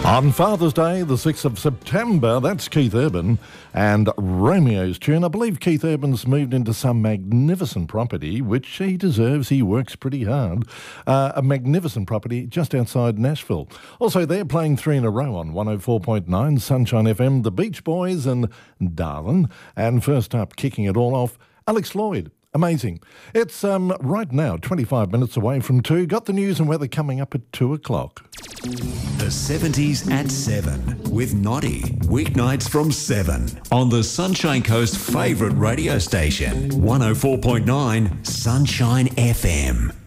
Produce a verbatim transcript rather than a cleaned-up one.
On Father's Day, the sixth of September, that's Keith Urban and Romeo's tune. I believe Keith Urban's moved into some magnificent property, which he deserves. He works pretty hard. Uh, a magnificent property just outside Nashville. Also, they're playing three in a row on one oh four point nine Sunshine F M, The Beach Boys and Darlin'. And first up, kicking it all off, Alex Lloyd. Amazing. It's um, right now, twenty-five minutes away from two. Got the news and weather coming up at two o'clock. The seventies at seven with Noddy. Weeknights from seven on the Sunshine Coast favourite radio station, one oh four point nine Sunshine F M.